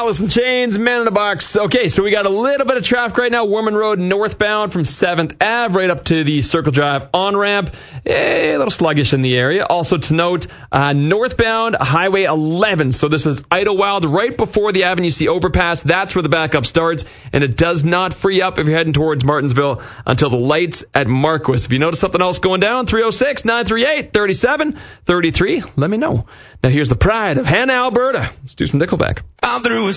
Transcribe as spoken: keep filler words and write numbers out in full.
Alice in Chains, Man in a Box. Okay, so we got a little bit of traffic right now. Warman Road northbound from seventh Avenue right up to the Circle Drive on-ramp. A little sluggish in the area. Also to note, uh, northbound Highway eleven. So this is Idlewild right before the Avenue C overpass. That's where the backup starts. And it does not free up if you're heading towards Martinsville until the lights at Marquis. If you notice something else going down, three oh six, nine three eight, three seven three three. Let me know. Now here's the pride of Hannah, Alberta. Let's do some Nickelback. I'm through with